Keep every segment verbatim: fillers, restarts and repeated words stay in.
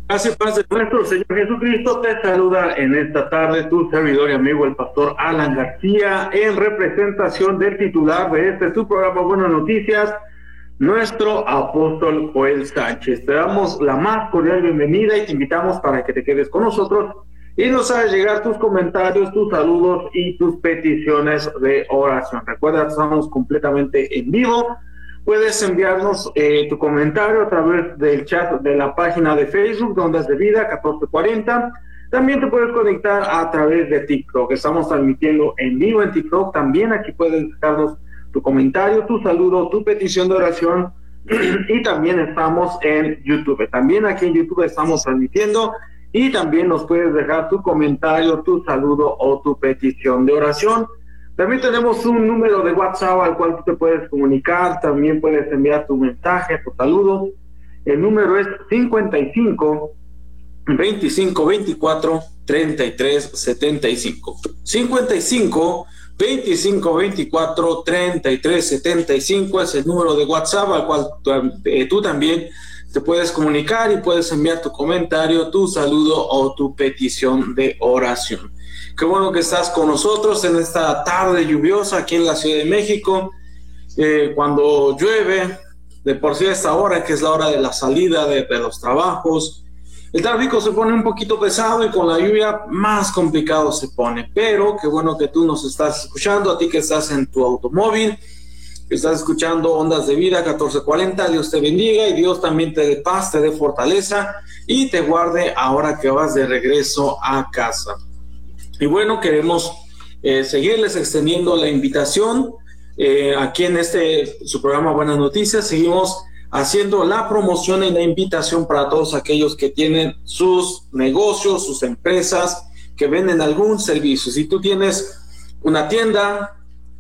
Gracias, paz de nuestro Señor Jesucristo. Te saluda en esta tarde tu servidor y amigo, el pastor Alan García, en representación del titular de este su programa Buenas Noticias, nuestro apóstol Joel Sánchez. Te damos la más cordial bienvenida y te invitamos para que te quedes con nosotros y nos hagas llegar tus comentarios, tus saludos y tus peticiones de oración. Recuerda, estamos completamente en vivo. Puedes enviarnos eh, tu comentario a través del chat de la página de Facebook de Ondas de Vida catorce cuarenta. También te puedes conectar a través de TikTok. Estamos transmitiendo en vivo en TikTok. También aquí puedes dejarnos tu comentario, tu saludo, tu petición de oración. Y también estamos en YouTube. También aquí en YouTube estamos transmitiendo. Y también nos puedes dejar tu comentario, tu saludo o tu petición de oración. También tenemos un número de WhatsApp al cual tú te puedes comunicar, también puedes enviar tu mensaje, tu saludo. El número es cincuenta y cinco, veinticinco, veinticuatro, treinta y tres, setenta y cinco. cincuenta y cinco, veinticinco, veinticuatro, treinta y tres, setenta y cinco es el número de WhatsApp al cual tú, eh, tú también te puedes comunicar y puedes enviar tu comentario, tu saludo o tu petición de oración. Qué bueno que estás con nosotros en esta tarde lluviosa aquí en la Ciudad de México. Eh, cuando llueve, de por sí a esta hora, que es la hora de la salida de, de los trabajos, el tráfico se pone un poquito pesado y con la lluvia más complicado se pone. Pero qué bueno que tú nos estás escuchando, a ti que estás en tu automóvil, que estás escuchando Ondas de Vida catorce cuarenta. Dios te bendiga y Dios también te dé paz, te dé fortaleza y te guarde ahora que vas de regreso a casa. Y bueno, queremos eh, seguirles extendiendo la invitación. Eh, aquí en este su programa Buenas Noticias seguimos haciendo la promoción y la invitación para todos aquellos que tienen sus negocios, sus empresas, que venden algún servicio. Si tú tienes una tienda,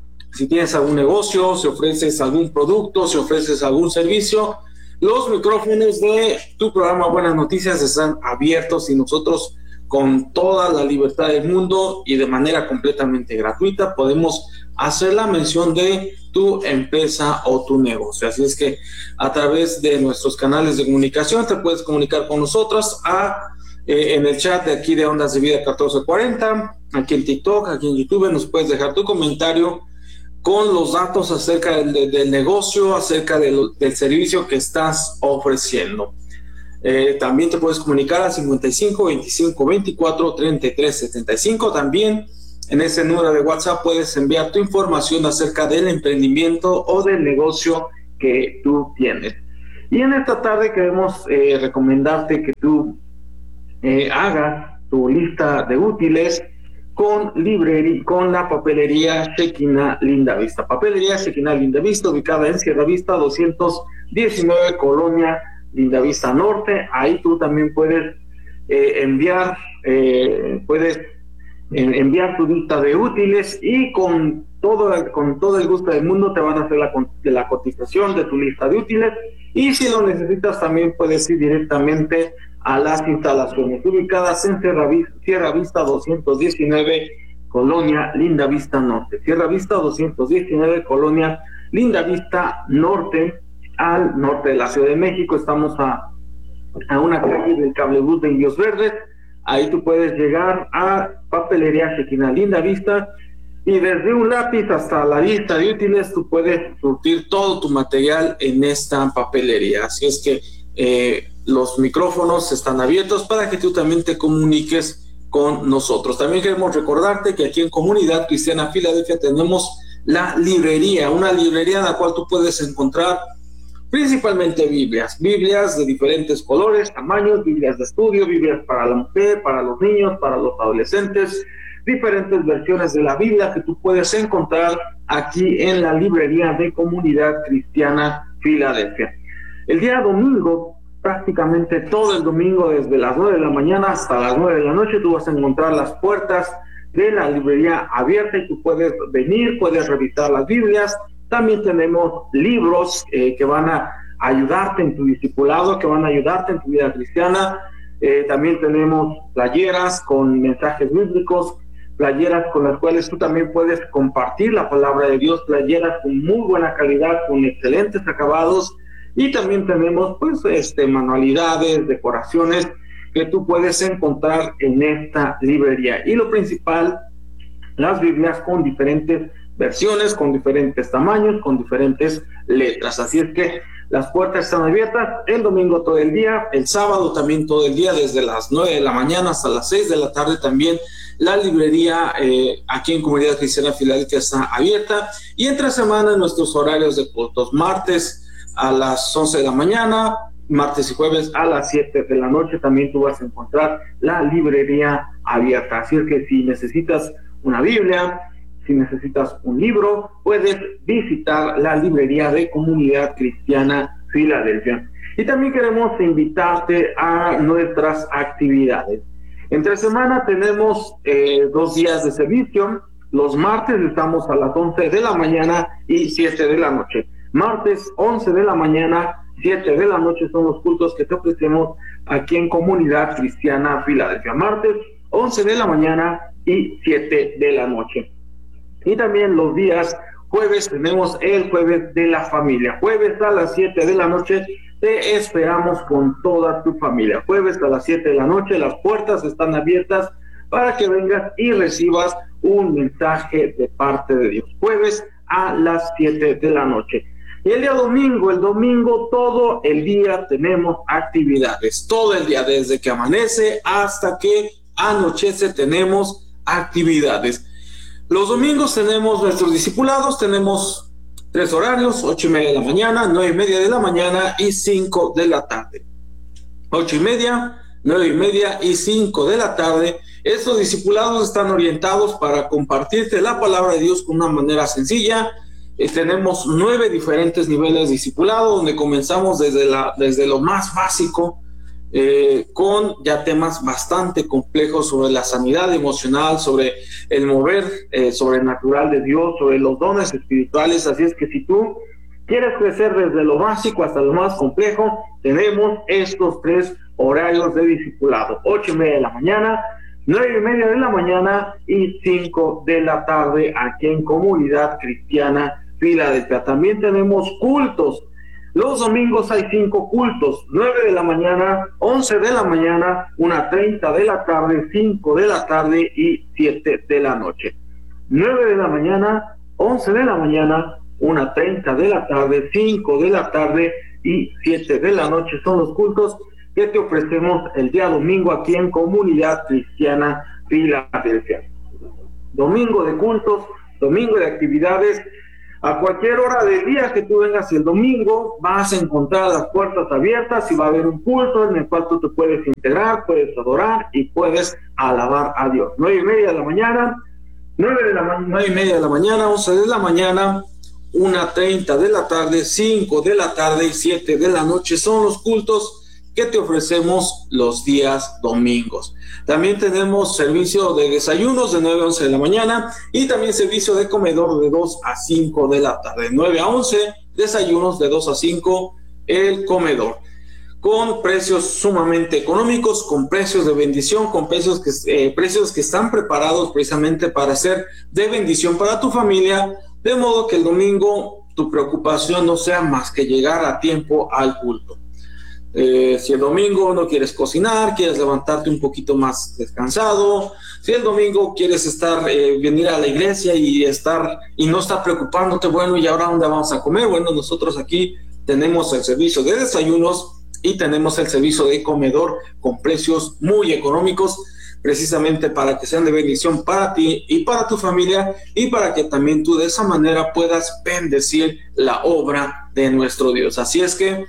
si tienes algún negocio, si ofreces algún producto, si ofreces algún servicio, los micrófonos de tu programa Buenas Noticias están abiertos y nosotros, con toda la libertad del mundo y de manera completamente gratuita, podemos hacer la mención de tu empresa o tu negocio. Así es que a través de nuestros canales de comunicación te puedes comunicar con nosotros a, eh, en el chat de aquí de Ondas de Vida catorce cuarenta, aquí en TikTok, aquí en YouTube, nos puedes dejar tu comentario con los datos acerca del, del, del negocio, acerca del, del servicio que estás ofreciendo. Eh, también te puedes comunicar al cincuenta y cinco, veinticinco, veinticuatro, treinta y tres, setenta y cinco. También en ese número de WhatsApp puedes enviar tu información acerca del emprendimiento o del negocio que tú tienes. Y en esta tarde queremos eh, recomendarte que tú eh, hagas tu lista de útiles con librería, con la papelería Shekinah Linda Vista. Papelería Shekinah Linda Vista, ubicada en Sierra Vista doscientos diecinueve, Colonia Linda Vista Norte. Ahí tú también puedes eh, enviar eh, puedes eh, enviar tu lista de útiles y con todo con todo el gusto del mundo te van a hacer la, la cotización de tu lista de útiles, y si lo necesitas también puedes ir directamente a las instalaciones ubicadas en Sierra Vista, Sierra Vista doscientos diecinueve, Colonia Linda Vista Norte. Sierra Vista doscientos diecinueve, Colonia Linda Vista Norte, al norte de la Ciudad de México. Estamos a, a una calle del cablebús de Indios Verdes. Ahí tú puedes llegar a Papelería Shekinah Linda Vista y desde un lápiz hasta la lista de útiles tú puedes surtir todo tu material en esta papelería. Así es que eh, los micrófonos están abiertos para que tú también te comuniques con nosotros. También queremos recordarte que aquí en Comunidad Cristiana Filadelfia tenemos la librería, una librería en la cual tú puedes encontrar principalmente Biblias, Biblias de diferentes colores, tamaños, Biblias de estudio, Biblias para la mujer, para los niños, para los adolescentes, diferentes versiones de la Biblia que tú puedes encontrar aquí en la librería de Comunidad Cristiana Filadelfia. El día domingo, prácticamente todo el domingo, desde las nueve de la mañana hasta las nueve de la noche, tú vas a encontrar las puertas de la librería abierta y tú puedes venir, puedes revisar las Biblias. También tenemos libros eh, que van a ayudarte en tu discipulado, que van a ayudarte en tu vida cristiana. Eh, también tenemos playeras con mensajes bíblicos, playeras con las cuales tú también puedes compartir la palabra de Dios, playeras con muy buena calidad, con excelentes acabados. Y también tenemos pues este manualidades, decoraciones que tú puedes encontrar en esta librería. Y lo principal, las Biblias con diferentes versiones, con diferentes tamaños, con diferentes letras. Así es que las puertas están abiertas el domingo todo el día, el sábado también todo el día, desde las nueve de la mañana hasta las seis de la tarde también. La librería eh, aquí en Comunidad Cristiana Filadelfia está abierta, y entre semana nuestros horarios de cultos: martes a las once de la mañana, martes y jueves a las siete de la noche también tú vas a encontrar la librería abierta. Así es que si necesitas una Biblia, si necesitas un libro, puedes visitar la librería de Comunidad Cristiana Filadelfia. Y también queremos invitarte a nuestras actividades. Entre semana tenemos eh, dos días de servicio. Los martes estamos a las once de la mañana y siete de la noche. Martes, once de la mañana, siete de la noche son los cultos que te ofrecemos aquí en Comunidad Cristiana Filadelfia. Martes, once de la mañana y siete de la noche. Y también los días jueves tenemos el jueves de la familia. Jueves a las siete de la noche te esperamos con toda tu familia. Jueves a las siete de la noche, las puertas están abiertas para que vengas y recibas un mensaje de parte de Dios. Jueves a las siete de la noche. Y el día domingo, el domingo todo el día tenemos actividades. Todo el día, desde que amanece hasta que anochece, tenemos actividades. Los domingos tenemos nuestros discipulados, tenemos tres horarios: ocho y media de la mañana, nueve y media de la mañana y cinco de la tarde. Ocho y media, nueve y media y cinco de la tarde. Estos discipulados están orientados para compartirte la palabra de Dios con una manera sencilla. Eh, tenemos nueve diferentes niveles de discipulado, donde comenzamos desde, la, desde lo más básico, Eh, con ya temas bastante complejos sobre la sanidad emocional, sobre el mover eh, sobrenatural de Dios, sobre los dones espirituales. Así es que si tú quieres crecer desde lo básico hasta lo más complejo, tenemos estos tres horarios de discipulado: ocho y media de la mañana, nueve y media de la mañana y cinco de la tarde aquí en Comunidad Cristiana Filadelfia. También tenemos cultos. Los domingos hay cinco cultos: nueve de la mañana, once de la mañana, una treinta de la tarde, cinco de la tarde y siete de la noche. nueve de la mañana, once de la mañana, una treinta de la tarde, cinco de la tarde y siete de la noche son los cultos que te ofrecemos el día domingo aquí en Comunidad Cristiana Filadelfia. Domingo de cultos, domingo de actividades. A cualquier hora del día que tú vengas el domingo, vas a encontrar las puertas abiertas y va a haber un culto en el cual tú te puedes integrar, puedes adorar y puedes alabar a Dios. Nueve y media de la mañana, nueve de la ma- nueve y media de la mañana, once de la mañana, una treinta de la tarde, cinco de la tarde y siete de la noche son los cultos que te ofrecemos los días domingos. También tenemos servicio de desayunos de nueve a once de la mañana y también servicio de comedor de dos a cinco de la tarde. nueve a once, desayunos; de dos a cinco, el comedor. Con precios sumamente económicos, con precios de bendición, con precios que, eh, precios que están preparados precisamente para ser de bendición para tu familia, de modo que el domingo tu preocupación no sea más que llegar a tiempo al culto. Eh, si el domingo no quieres cocinar, quieres levantarte un poquito más descansado, si el domingo quieres estar, eh, venir a la iglesia y estar y no estar preocupándote, bueno, ¿y ahora dónde vamos a comer? Bueno, nosotros aquí tenemos el servicio de desayunos y tenemos el servicio de comedor con precios muy económicos, precisamente para que sean de bendición para ti y para tu familia, y para que también tú de esa manera puedas bendecir la obra de nuestro Dios. Así es que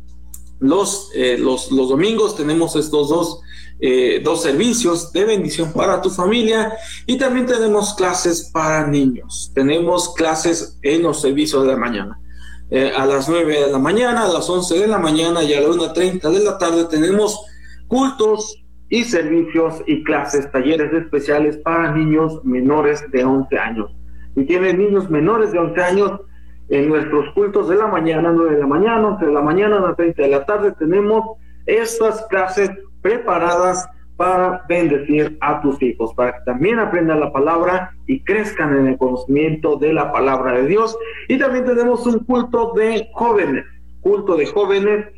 Los, eh, los, los domingos tenemos estos dos, eh, dos servicios de bendición para tu familia, y también tenemos clases para niños. Tenemos clases en los servicios de la mañana. Eh, a las nueve de la mañana, a las once de la mañana y a la una treinta de la tarde tenemos cultos y servicios y clases, talleres especiales para niños menores de once años. Si tienes niños menores de once años, en nuestros cultos de la mañana, nueve de la mañana, once de la mañana, una treinta de la tarde, tenemos estas clases preparadas para bendecir a tus hijos, para que también aprendan la palabra y crezcan en el conocimiento de la palabra de Dios. Y también tenemos un culto de jóvenes, culto de jóvenes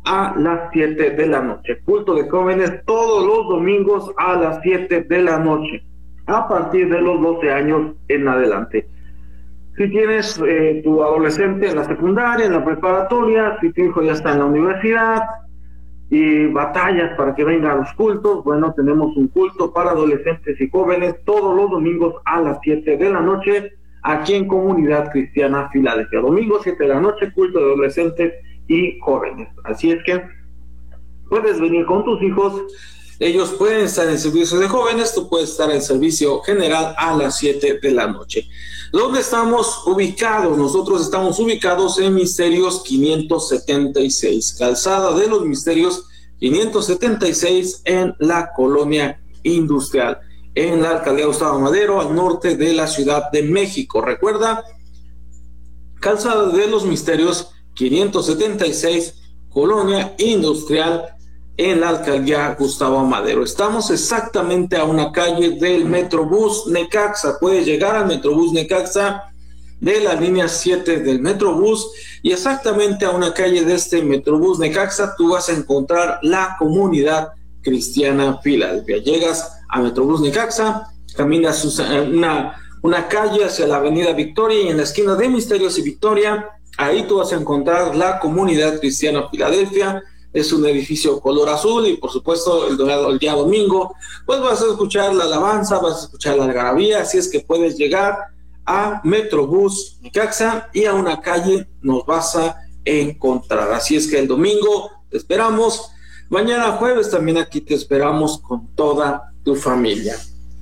a las siete de la noche. Culto de jóvenes todos los domingos a las siete de la noche, a partir de los doce años en adelante. Si tienes eh, tu adolescente en la secundaria, en la preparatoria, si tu hijo ya está en la universidad y batallas para que venga a los cultos, bueno, tenemos un culto para adolescentes y jóvenes todos los domingos a las siete de la noche aquí en Comunidad Cristiana Filadelfia. Domingo siete de la noche, culto de adolescentes y jóvenes. Así es que puedes venir con tus hijos. Ellos pueden estar en servicio de jóvenes, tú puedes estar en servicio general a las siete de la noche. ¿Dónde estamos ubicados? Nosotros estamos ubicados en Misterios quinientos setenta y seis, Calzada de los Misterios quinientos setenta y seis, en la Colonia Industrial, en la Alcaldía Gustavo Madero, al norte de la Ciudad de México. Recuerda, Calzada de los Misterios quinientos setenta y seis, Colonia Industrial, en la Alcaldía Gustavo Madero. Estamos exactamente a una calle del Metrobús Necaxa. Puedes llegar al Metrobús Necaxa de la línea siete del Metrobús, y exactamente a una calle de este Metrobús Necaxa tú vas a encontrar la Comunidad Cristiana Filadelfia. Llegas a Metrobús Necaxa, caminas una, una calle hacia la Avenida Victoria, y en la esquina de Misterios y Victoria, ahí tú vas a encontrar la Comunidad Cristiana Filadelfia. Es un edificio color azul, y por supuesto el, el día domingo pues vas a escuchar la alabanza, vas a escuchar la algarabía. Así es que puedes llegar a Metrobús Necaxa y a una calle nos vas a encontrar. Así es que el domingo te esperamos. Mañana jueves también aquí te esperamos con toda tu familia.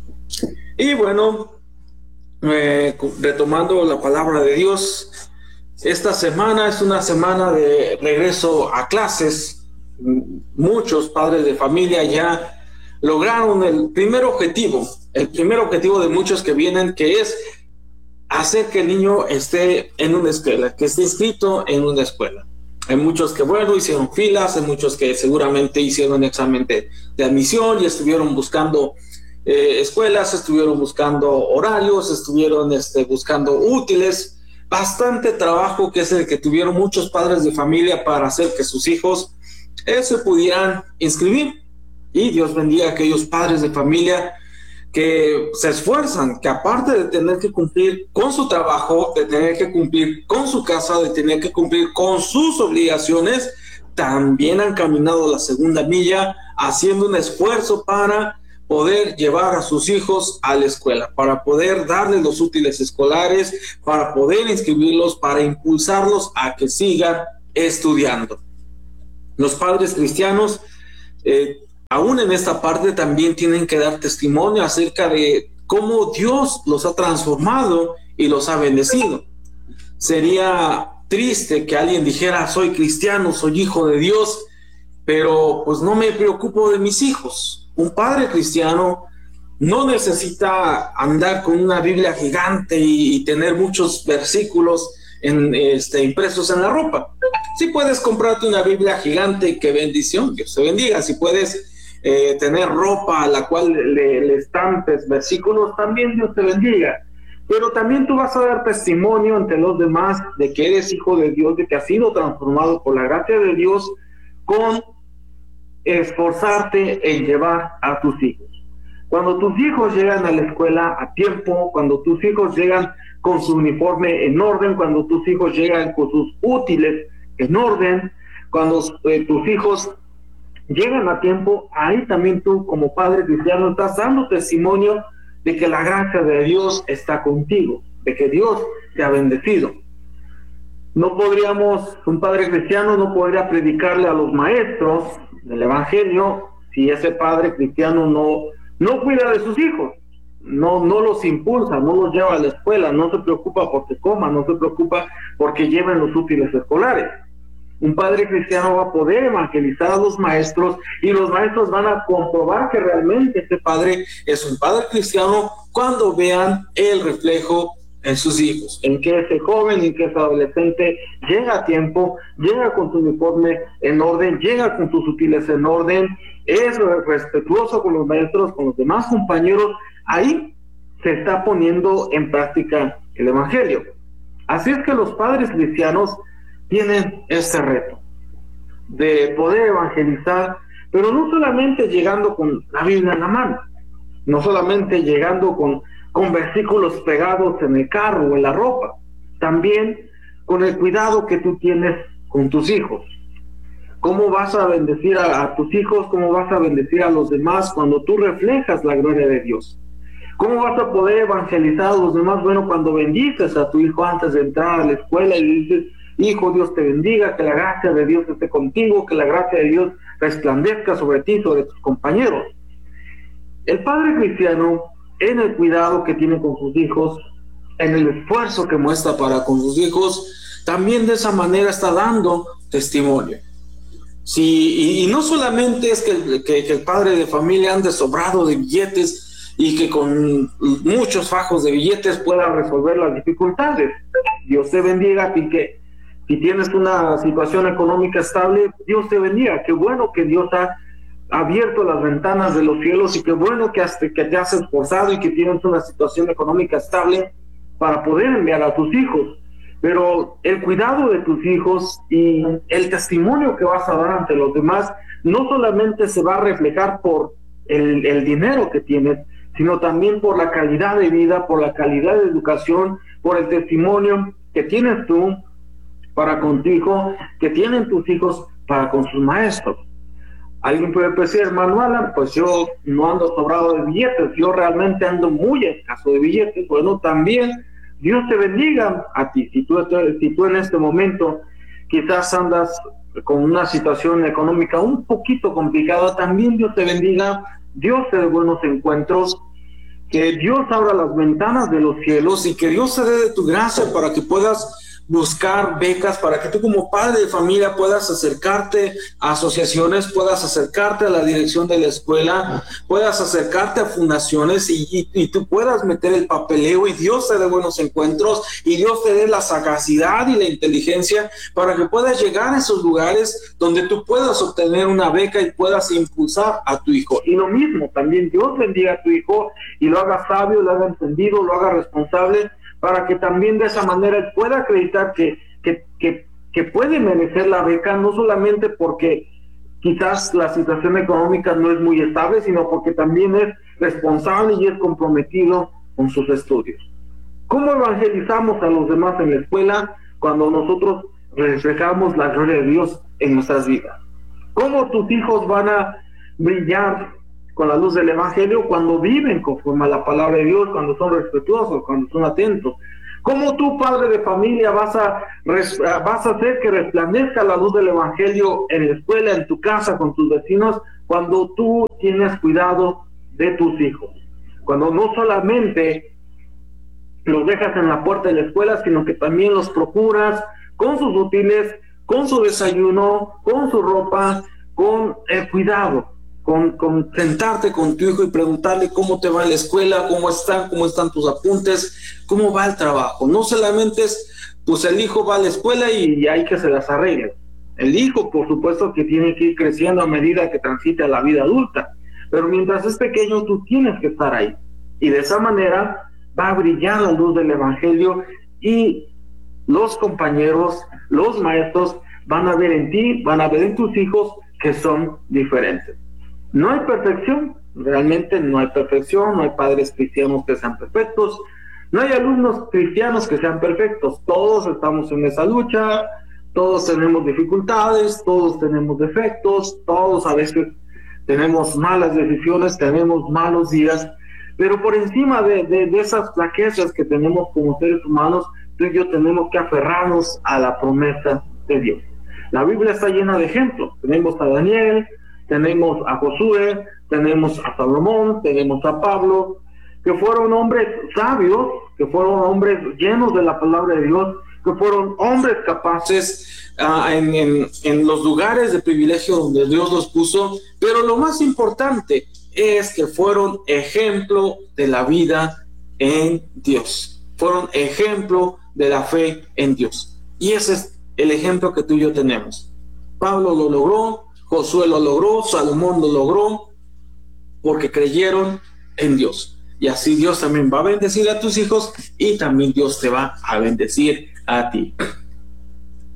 Y bueno, eh, retomando la palabra de Dios, esta semana es una semana de regreso a clases. Muchos padres de familia ya lograron el primer objetivo, el primer objetivo de muchos que vienen, que es hacer que el niño esté en una escuela, que esté inscrito en una escuela. Hay muchos que, bueno, hicieron filas, hay muchos que seguramente hicieron examen de, de admisión y estuvieron buscando eh, escuelas, estuvieron buscando horarios, estuvieron este, buscando útiles. Bastante trabajo que es el que tuvieron muchos padres de familia para hacer que sus hijos eh, se pudieran inscribir. Y Dios bendiga a aquellos padres de familia que se esfuerzan, que aparte de tener que cumplir con su trabajo, de tener que cumplir con su casa, de tener que cumplir con sus obligaciones, también han caminado la segunda milla, haciendo un esfuerzo para poder llevar a sus hijos a la escuela, para poder darles los útiles escolares, para poder inscribirlos, para impulsarlos a que sigan estudiando. Los padres cristianos, eh, aún en esta parte, también tienen que dar testimonio acerca de cómo Dios los ha transformado y los ha bendecido. Sería triste que alguien dijera: soy cristiano, soy hijo de Dios, pero pues no me preocupo de mis hijos. Un padre cristiano no necesita andar con una Biblia gigante y, y tener muchos versículos en, este, impresos en la ropa. Si puedes comprarte una Biblia gigante, qué bendición, Dios te bendiga. Si puedes eh, tener ropa a la cual le, le estampes versículos, también Dios te bendiga. Pero también tú vas a dar testimonio ante los demás de que eres hijo de Dios, de que has sido transformado por la gracia de Dios, con esforzarte en llevar a tus hijos. Cuando tus hijos llegan a la escuela a tiempo, cuando tus hijos llegan con su uniforme en orden, cuando tus hijos llegan con sus útiles en orden, cuando eh, tus hijos llegan a tiempo, ahí también tú como padre cristiano estás dando testimonio de que la gracia de Dios está contigo, de que Dios te ha bendecido. No podríamos, un padre cristiano no podría predicarle a los maestros del evangelio si ese padre cristiano no, no cuida de sus hijos, no, no los impulsa, no los lleva a la escuela, no se preocupa porque coman, no se preocupa porque lleven los útiles escolares. Un padre cristiano va a poder evangelizar a los maestros y los maestros van a comprobar que realmente este padre es un padre cristiano cuando vean el reflejo en sus hijos, en que ese joven, en que ese adolescente llega a tiempo, llega con su uniforme en orden, llega con sus útiles en orden, es respetuoso con los maestros, con los demás compañeros. Ahí se está poniendo en práctica el evangelio. Así es que los padres cristianos tienen este reto de poder evangelizar, pero no solamente llegando con la Biblia en la mano, no solamente llegando con, con versículos pegados en el carro o en la ropa, también con el cuidado que tú tienes con tus hijos. ¿Cómo vas a bendecir a, a tus hijos? ¿Cómo vas a bendecir a los demás cuando tú reflejas la gloria de Dios? ¿Cómo vas a poder evangelizar a los demás? Bueno, cuando bendices a tu hijo antes de entrar a la escuela y dices: hijo, Dios te bendiga, que la gracia de Dios esté contigo, que la gracia de Dios resplandezca sobre ti, sobre tus compañeros. El padre cristiano, en el cuidado que tiene con sus hijos, en el esfuerzo que muestra para con sus hijos, también de esa manera está dando testimonio. Sí, y, y no solamente es que el, que, que el padre de familia ande sobrado de billetes y que con muchos fajos de billetes pueda resolver las dificultades. Dios te bendiga a ti, que si tienes una situación económica estable, Dios te bendiga. Qué bueno que Dios ha abierto las ventanas de los cielos y qué bueno que, has, que te has esforzado y que tienes una situación económica estable para poder enviar a tus hijos. Pero el cuidado de tus hijos y el testimonio que vas a dar ante los demás no solamente se va a reflejar por el, el dinero que tienes, sino también por la calidad de vida, por la calidad de educación, por el testimonio que tienes tú para con tu hijo, que tienen tus hijos para con sus maestros. Alguien puede decir: hermano Alan, pues yo no ando sobrado de billetes, yo realmente ando muy escaso de billetes. Bueno, también Dios te bendiga a ti. Si tú, si tú en este momento quizás andas con una situación económica un poquito complicada, también Dios te bendiga, Dios te dé buenos encuentros, que Dios abra las ventanas de los cielos y que Dios te dé de tu gracia para que puedas buscar becas, para que tú como padre de familia puedas acercarte a asociaciones, puedas acercarte a la dirección de la escuela, puedas acercarte a fundaciones y, y, y tú puedas meter el papeleo y Dios te dé buenos encuentros y Dios te dé la sagacidad y la inteligencia para que puedas llegar a esos lugares donde tú puedas obtener una beca y puedas impulsar a tu hijo. Y lo mismo, también Dios bendiga a tu hijo y lo haga sabio, lo haga entendido, lo haga responsable, para que también de esa manera él pueda acreditar que, que, que, que puede merecer la beca, no solamente porque quizás la situación económica no es muy estable, sino porque también es responsable y es comprometido con sus estudios. ¿Cómo evangelizamos a los demás en la escuela? Cuando nosotros reflejamos la gloria de Dios en nuestras vidas. ¿Cómo tus hijos van a brillar con la luz del evangelio? Cuando viven conforme a la palabra de Dios, cuando son respetuosos, cuando son atentos. ¿Cómo tú, padre de familia, vas a vas a hacer que resplandezca la luz del evangelio en la escuela, en tu casa, con tus vecinos, cuando tú tienes cuidado de tus hijos? Cuando no solamente los dejas en la puerta de la escuela, sino que también los procuras con sus útiles, con su desayuno, con su ropa, con el cuidado. Con, con sentarte con tu hijo y preguntarle cómo te va en la escuela, cómo están, cómo están tus apuntes, cómo va el trabajo. No solamente es, pues el hijo va a la escuela y, y hay que se las arregle. El hijo, por supuesto, que tiene que ir creciendo a medida que transite a la vida adulta, pero mientras es pequeño tú tienes que estar ahí. Y de esa manera va a brillar la luz del evangelio y los compañeros, los maestros van a ver en ti, van a ver en tus hijos que son diferentes. No hay perfección, realmente no hay perfección, no hay padres cristianos que sean perfectos, no hay alumnos cristianos que sean perfectos, todos estamos en esa lucha, todos tenemos dificultades, todos tenemos defectos, todos a veces tenemos malas decisiones, tenemos malos días, pero por encima de, de, de esas flaquezas que tenemos como seres humanos, tú y yo tenemos que aferrarnos a la promesa de Dios. La Biblia está llena de ejemplos, tenemos a Daniel, tenemos a Josué, tenemos a Salomón, tenemos a Pablo, que fueron hombres sabios, que fueron hombres llenos de la palabra de Dios, que fueron hombres capaces uh, en, en, en los lugares de privilegio donde Dios los puso, pero lo más importante es que fueron ejemplo de la vida en Dios, fueron ejemplo de la fe en Dios, y ese es el ejemplo que tú y yo tenemos. Pablo lo logró, Josué lo logró, Salomón lo logró, porque creyeron en Dios. Y así Dios también va a bendecir a tus hijos y también Dios te va a bendecir a ti.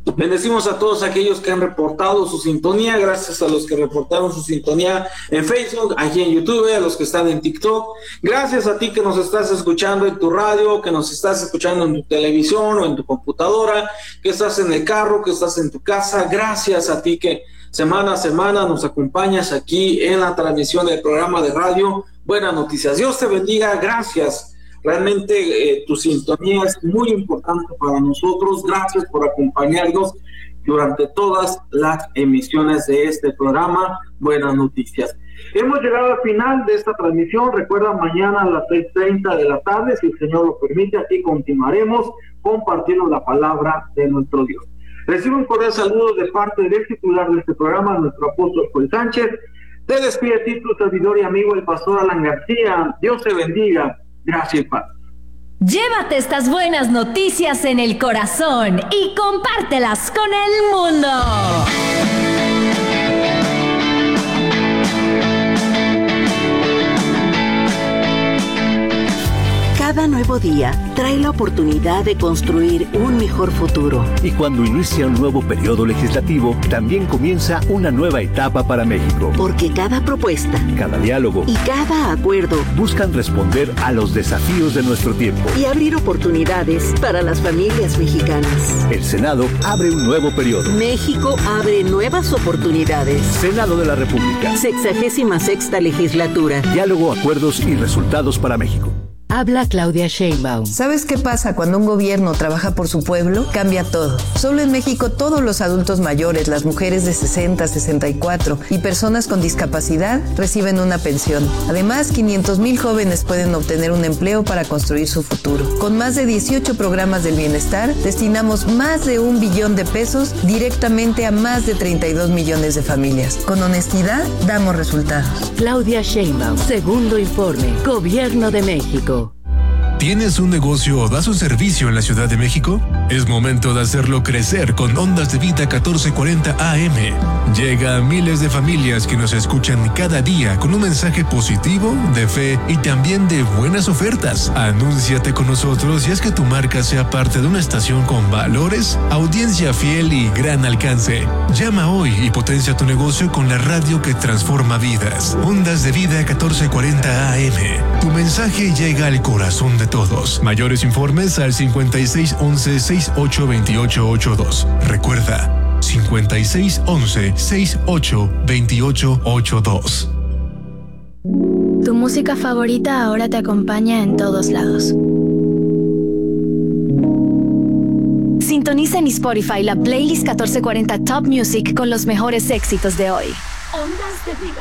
Bendecimos a todos aquellos que han reportado su sintonía, gracias a los que reportaron su sintonía en Facebook, aquí en YouTube, a los que están en TikTok. Gracias a ti que nos estás escuchando en tu radio, que nos estás escuchando en tu televisión o en tu computadora, que estás en el carro, que estás en tu casa. Gracias a ti que semana a semana nos acompañas aquí en la transmisión del programa de radio Buenas Noticias. Dios te bendiga, gracias. Realmente eh, tu sintonía es muy importante para nosotros. Gracias por acompañarnos durante todas las emisiones de este programa Buenas Noticias. Hemos llegado al final de esta transmisión. Recuerda, mañana a las seis treinta de la tarde, si el Señor lo permite, aquí continuaremos compartiendo la palabra de nuestro Dios. Recibe un cordial saludo de parte del titular de este programa, nuestro apóstol Joel Sánchez. Te despide a ti, tu servidor y amigo, el pastor Alan García. Dios te bendiga. Gracias, Padre. Llévate estas buenas noticias en el corazón y compártelas con el mundo. Cada nuevo día trae la oportunidad de construir un mejor futuro. Y cuando inicia un nuevo periodo legislativo, también comienza una nueva etapa para México. Porque cada propuesta, cada diálogo y cada acuerdo buscan responder a los desafíos de nuestro tiempo y abrir oportunidades para las familias mexicanas. El Senado abre un nuevo periodo. México abre nuevas oportunidades. Senado de la República. Sexagésima sexta legislatura. Diálogo, acuerdos y resultados para México. Habla Claudia Sheinbaum. ¿Sabes qué pasa cuando un gobierno trabaja por su pueblo? Cambia todo. Solo en México todos los adultos mayores, las mujeres de sesenta, sesenta y cuatro y personas con discapacidad reciben una pensión. Además, quinientos mil jóvenes pueden obtener un empleo para construir su futuro. Con más de dieciocho programas del bienestar, destinamos más de un billón de pesos directamente a más de treinta y dos millones de familias. Con honestidad, damos resultados. Claudia Sheinbaum, segundo informe, Gobierno de México. ¿Tienes un negocio o das un servicio en la Ciudad de México? Es momento de hacerlo crecer con Ondas de Vida catorce cuarenta A M. Llega a miles de familias que nos escuchan cada día con un mensaje positivo, de fe y también de buenas ofertas. Anúnciate con nosotros y haz que tu marca sea parte de una estación con valores, audiencia fiel y gran alcance. Llama hoy y potencia tu negocio con la radio que transforma vidas. Ondas de Vida catorce cuarenta A M. Tu mensaje llega al corazón de todos. Mayores informes al cincuenta y seis once, sesenta y ocho veintiocho ochenta y dos. Recuerda, cincuenta y seis once, sesenta y ocho veintiocho ochenta y dos. Tu música favorita ahora te acompaña en todos lados. Sintoniza en Spotify la playlist catorce cuarenta Top Music con los mejores éxitos de hoy. Ondas de Vida.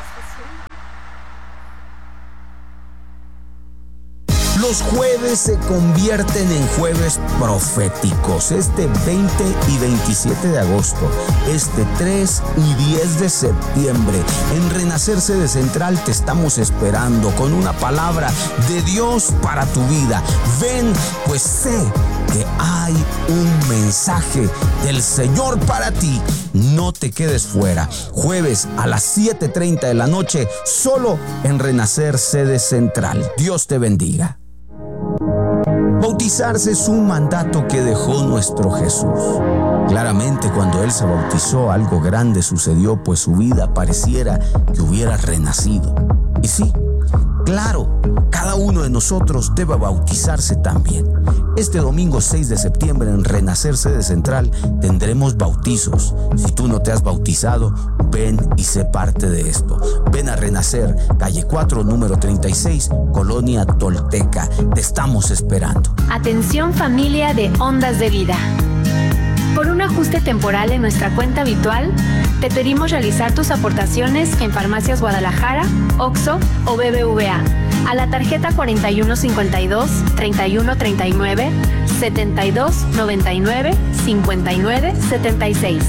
Los jueves se convierten en jueves proféticos. Este veinte y veintisiete de agosto, este tres y diez de septiembre, en Renacer Sede Central te estamos esperando con una palabra de Dios para tu vida. Ven, pues sé que hay un mensaje del Señor para ti. No te quedes fuera. Jueves a las siete treinta de la noche, solo en Renacer Sede Central. Dios te bendiga. Bautizarse es un mandato que dejó nuestro Jesús. Claramente, cuando Él se bautizó, algo grande sucedió, pues su vida pareciera que hubiera renacido. Y sí, claro, cada uno de nosotros debe bautizarse también. Este domingo seis de septiembre en Renacer Sede Central tendremos bautizos. Si tú no te has bautizado, ven y sé parte de esto. Ven a Renacer, calle cuatro, número treinta y seis, Colonia Tolteca. Te estamos esperando. Atención, familia de Ondas de Vida. Por un ajuste temporal en nuestra cuenta habitual, te pedimos realizar tus aportaciones en Farmacias Guadalajara, Oxxo o B B V A a la tarjeta cuarenta y uno cincuenta y dos, treinta y uno treinta y nueve, setenta y dos noventa y nueve, cincuenta y nueve setenta y seis.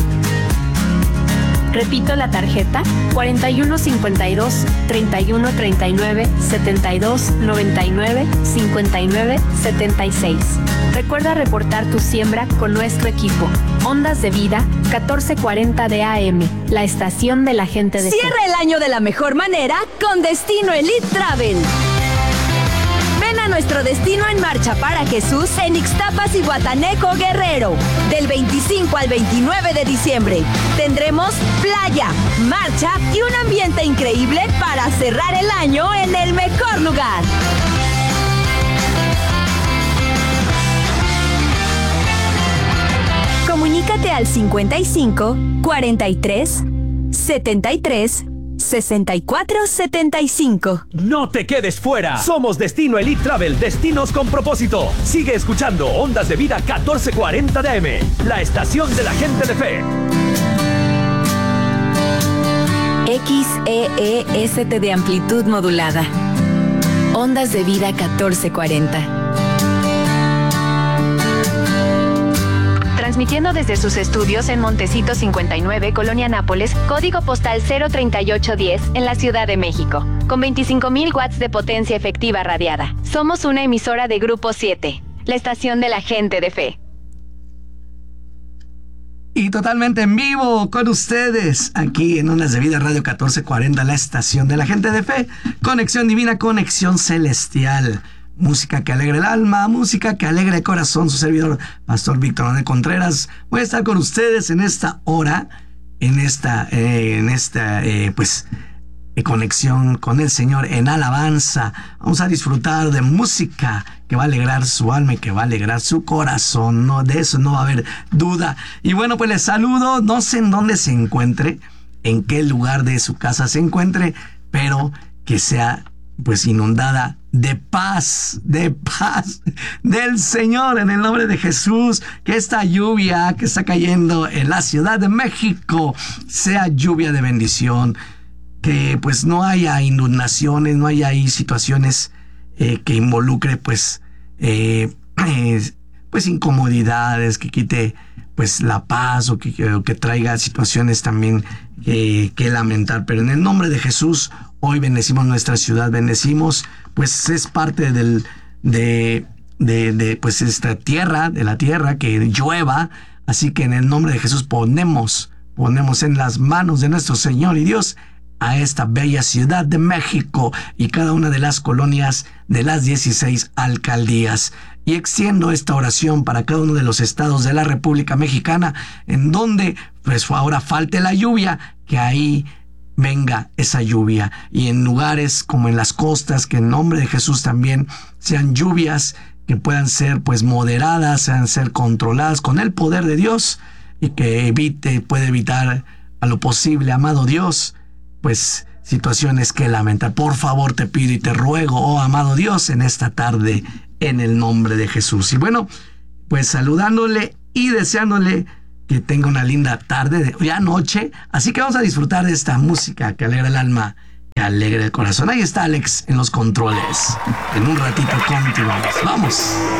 Repito la tarjeta cuarenta y uno cincuenta y dos, treinta y uno treinta y nueve, setenta y dos noventa y nueve, cincuenta y nueve setenta y seis. Recuerda reportar tu siembra con nuestro equipo. Ondas de Vida catorce cuarenta de A M, la estación de la gente de Cierra el año de la mejor manera con Destino Elite Travel. Ven a a nuestro destino en Marcha para Jesús en Ixtapas y Guataneco, Guerrero. Del veinticinco al veintinueve de diciembre tendremos playa, marcha y un ambiente increíble para cerrar el año en el mejor lugar. Comunícate al cincuenta y cinco, cuarenta y tres, setenta y tres, sesenta y cuatro setenta y cinco. No te quedes fuera. Somos Destino Elite Travel, destinos con propósito. Sigue escuchando Ondas de Vida catorce cuarenta de A M, la estación de la gente de fe. X E E S T de amplitud modulada. Ondas de Vida catorce cuarenta. Transmitiendo desde sus estudios en Montecito cincuenta y nueve, Colonia Nápoles, código postal cero treinta y ocho diez, en la Ciudad de México, con veinticinco mil watts de potencia efectiva radiada. Somos una emisora de Grupo siete, la estación de la gente de fe. Y totalmente en vivo con ustedes, aquí en Ondas de Vida Radio catorce cuarenta, la estación de la gente de fe. Conexión divina, conexión celestial. Música que alegra el alma, música que alegra el corazón. Su servidor, Pastor Víctor Manuel Contreras. Voy a estar con ustedes en esta hora, en esta, eh, en esta, eh, pues, eh, conexión con el Señor en alabanza. Vamos a disfrutar de música que va a alegrar su alma y que va a alegrar su corazón. No, de eso no va a haber duda. Y bueno, pues les saludo. No sé en dónde se encuentre, en qué lugar de su casa se encuentre, pero que sea, pues, inundada de paz, de paz del Señor en el nombre de Jesús. Que esta lluvia que está cayendo en la Ciudad de México sea lluvia de bendición. Que pues no haya inundaciones, no haya ahí situaciones eh, que involucre pues, eh, eh, pues incomodidades, que quite pues la paz o que, o que traiga situaciones también eh, que lamentar. Pero en el nombre de Jesús, hoy bendecimos nuestra ciudad, bendecimos, pues es parte del, de, de, de pues esta tierra, de la tierra, que llueva. Así que en el nombre de Jesús ponemos, ponemos en las manos de nuestro Señor y Dios a esta bella Ciudad de México y cada una de las colonias de las dieciséis alcaldías. Y extiendo esta oración para cada uno de los estados de la República Mexicana, en donde pues ahora falte la lluvia, que ahí venga esa lluvia. Y en lugares como en las costas, que en nombre de Jesús también sean lluvias que puedan ser pues moderadas, sean ser controladas con el poder de Dios, y que evite, puede evitar a lo posible, amado Dios, pues situaciones que lamentar. Por favor, te pido y te ruego, oh amado Dios, en esta tarde, en el nombre de Jesús. Y bueno, pues saludándole y deseándole que tenga una linda tarde, ya noche. Así que vamos a disfrutar de esta música que alegra el alma, que alegra el corazón. Ahí está Alex en los controles. En un ratito continuamos. Vamos.